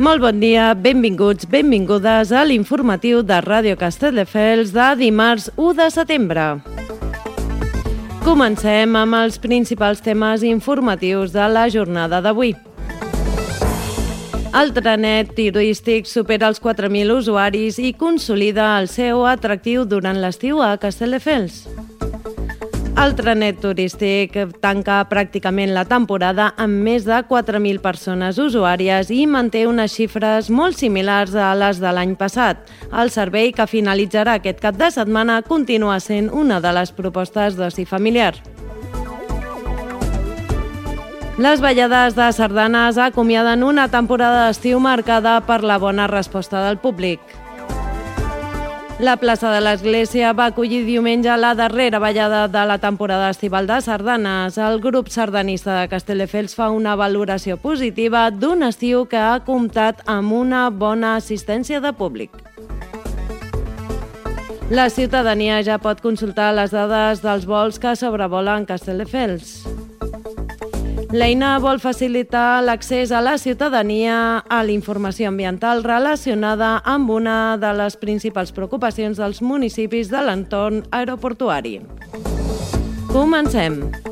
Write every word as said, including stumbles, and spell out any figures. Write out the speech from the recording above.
Molt bon dia, benvinguts, benvingudes a l'informatiu de Ràdio Castelldefels de dimarts u de setembre. Comencem amb els principals temes informatius de la jornada d'avui. El trenet turístic supera els quatre mil usuaris i consolida el seu atractiu durant l'estiu a Castelldefels. El trenet turístic tanca pràcticament la temporada amb més de quatre mil persones usuàries i manté unes xifres molt similars a les de l'any passat. El servei, que finalitzarà aquest cap de setmana, continua sent una de les propostes d'oci familiar. Les ballades de sardanes acomiaden una temporada d'estiu marcada per la bona resposta del públic. La plaça de l'Església va acollir diumenge la darrera ballada de la temporada estival de sardanes. El grup sardanista de Castelldefels fa una valoració positiva d'un estiu que ha comptat amb una bona assistència de públic. La ciutadania ja pot consultar les dades dels vols que sobrevolen Castelldefels. L'eina vol facilitar l'accés a la ciutadania a la informació ambiental relacionada amb una de les principals preocupacions dels municipis de l'entorn aeroportuari. Comencem!